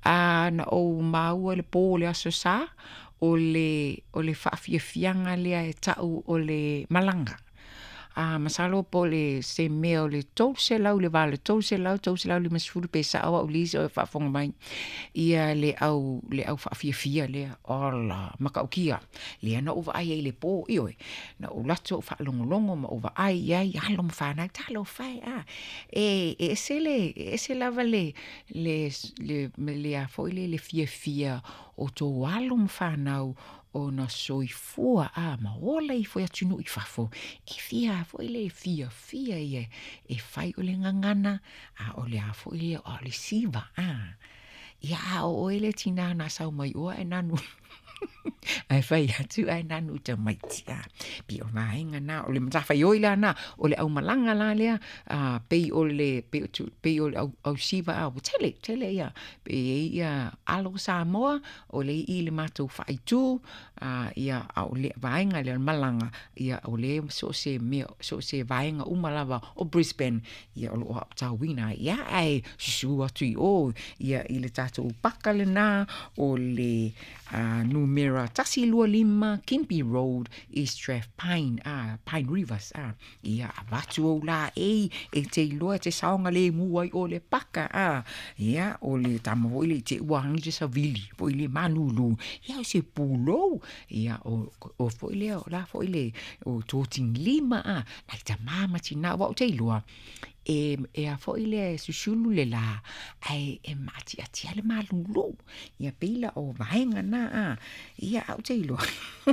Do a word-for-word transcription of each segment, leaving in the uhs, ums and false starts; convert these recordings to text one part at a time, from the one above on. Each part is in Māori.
a na o maua le pō le aso sa o le o le whaafiafianga lea e tau o le malanga. A masalo po le se mea o le tau se lau le wale tau se lau tau se lau le masfuru pe sa awa o lisi o e whaafonga mai ia le au le au whaafiafia lea ola makaukia lea na uwa ai e le pō ioi na o lato o whaalongolongo ma uwa ai ai halo mwhanau talo whai a e e se le e se lava le le le le le a foi le le fia fia o tō halo mwhanau o na soifua a ma ola i foi atunu i fafo e fia foi le fia fia ia e fai o le ngangana a o le a foi le o le siva a ia o ele tina na sau mai o e nanu ai fai atu ai nanu te mai tia pi o maenga na o le matafa i oila na o le au malanga la lea a pei o le pei, tu, pei o le au, au siva a o tele tele ia pe ia alo Samoa o le i le matou fai tu a ia a o le vaenga le malanga ia o le so se me so se vaenga umalava o Brisbane ia o lo tawina ia ai su atu i o ia i le tatou pakale na o le uh, numera tasi lua lima Kimby Road East Strathpine ah Pine Rivers ah ia avatu o la e e te loa te saonga le muai o le paka ah ia o le tamo le te wangi te savili o le manulu ia se pulo ia o o foi le o la foi le o toting lima ah ai ta mama tina wa te loa e e a foi le susulu le la ai e mati ati ale malulu ia pila o vaenga na a ia au te loa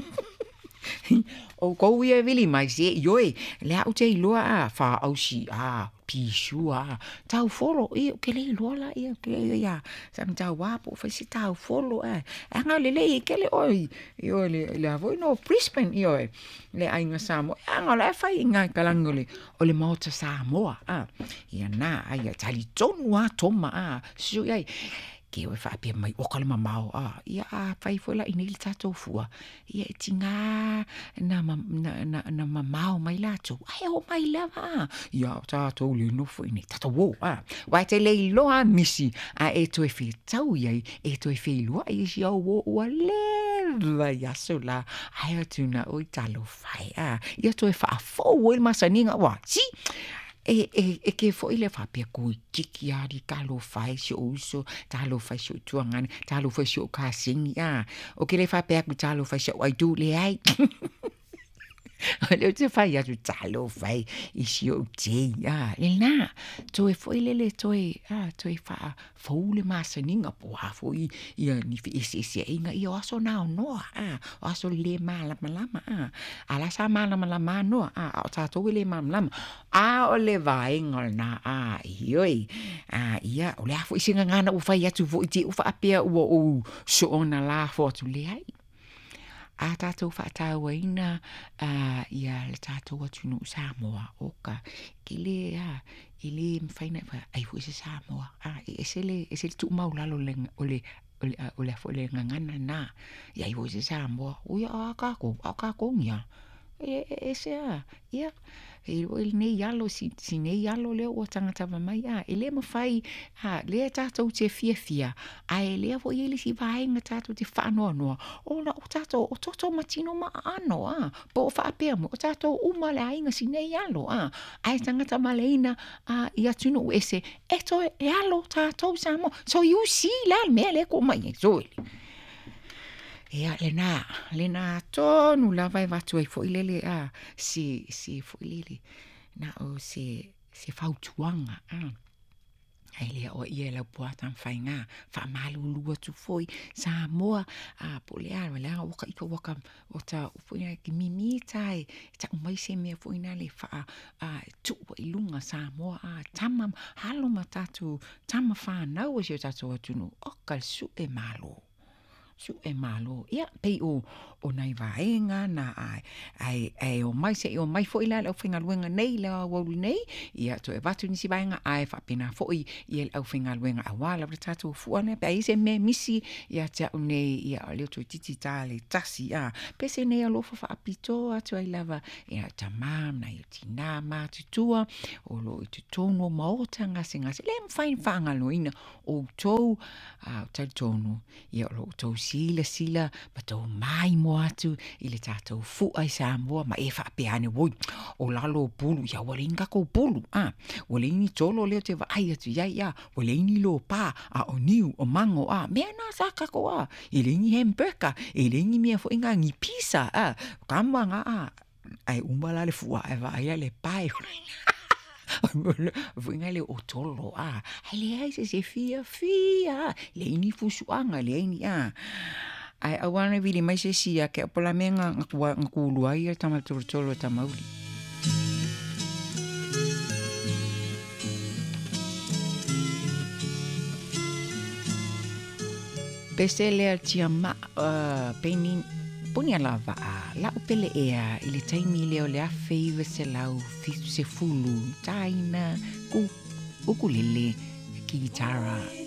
o ko ia vili mai se yoi le au te loa a fa au si a pisua tau folo e ke le loa la ia ke ia sam tau wapo fa si tau folo a anga le le ke le oi yo le le voi no Brisbane yo le ainga Samoa anga le fa inga kalangole o le mota Samoa a ia na ai tali tonu a toma a su ai ke o fa pe mai o kalma mau a ia a fai foi la inil tato fua ia tinga na ma na na, na ma mau mai la to ai o mai la va ia tato le no foi ni tato wo a wa te le lo a misi a e to e fi tau ia e to e fi lo ai si o wo o le va ia sola ai tu na o talo fai a ia to e fa fo o il masaninga wa si E, e, e ke fo ile fa pe ku kiki ari talo fai si o uso talo fai si o tuangani talo fai si o kasingi a o ke le fa pe ku talo fai si o ai du le ai le te fai atu talo fai i si o te a le na to e fo ile le to e a to e fa fo le masaninga po a fo i ia ni fi ese ese inga i o aso na no a o aso le mala malama a ala sa mala malama no a o tato le malama a o le vaenga na a ioi a ia o le afo isinga ngana u fai atu fo i te u fa apea u o so ona la fo tu le ai a tātou whaatawaina uh, ia le tātou atu no Samoa oka ki le a i le mwhaina ai fu se Samoa a e se le e se le tu mau lalo le o le o le o le fo le ngangana na ia i fu se Samoa o ia a kako a kako ngia e e se a ia e o le nei alo si si nei alo le o tangata mai a ele ma fai a le tātou te fia fia a ele vo ele si vai nga tātou te whano no o na o tātou o toto matino ma ano a po fa pe mo o tātou uma le ainga si nei alo a ai tangata maleina a ia tuno ese eto e alo tātou samo so you see la me le ko mai so ia le na le na tonu lava e watu ai fo ilele a si si fo ilele na o se se fautuanga a ai le o ia la puata fainga fa malu lua tu foi Samoa a polea le a waka iko waka o ta foi ki mimi tai ta mai se me foi na le fa a tu i lunga Samoa a tama halo matatu tama fa na o se tatu atu no o kal su e malo su e malo ia pei o o nai vaenga na ai ai ai o mai se o mai fo ila o finga luenga nei la o nei ia to e vatu ni si vaenga ai fa pena fo i ia o finga luenga awala pretato fuane pe se me misi ia te o nei ia o le to titi tale tasi a pe se nei alo fa apito atu ai lava ia tamam na ia tina ma tutua o lo i tono maota ngasi ngasi le mfain fanga loina o to a te tono ia lo to sila sila pa to mai mo atu i le tatou fu ai sa mo ma e fa peane wo o lalo pulu ia walinga ko pulu a walini tolo le te vai atu ia ia walini lo pa a o niu o mango a me na sa ka ko a i le ni hamburger i le ni me fo inga ni pizza a kamanga a ai umbala le fu a vai le pai Vinga le otolo a le ai se se fia fia le ini fusuanga le ini a ai awana vili mai se sia ke pola menga ngakua ngakulu ai tama tolo tamauli pese le tia ma penin Punia lava a la upele ea ili taimi leo le afeive se lau fitu se fulu taina ku ukulele ki gitara